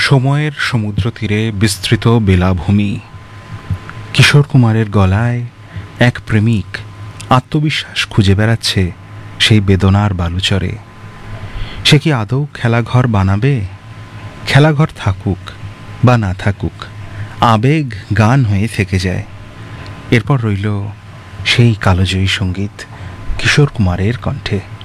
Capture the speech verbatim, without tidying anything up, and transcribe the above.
সময়ের সমুদ্র তীরে বিস্তৃত বেলাভূমি। কিশোর কুমারের গলায় এক প্রেমিক আত্মবিশ্বাস খুঁজে বেড়াচ্ছে সেই বেদনার বালুচরে। সে কি আদৌ খেলাঘর বানাবে? খেলাঘর থাকুক বা না থাকুক, আবেগ গান হয়ে থেকে যায়। এরপর রইল সেই কালোজয়ী সঙ্গীত কিশোর কুমারের কণ্ঠে।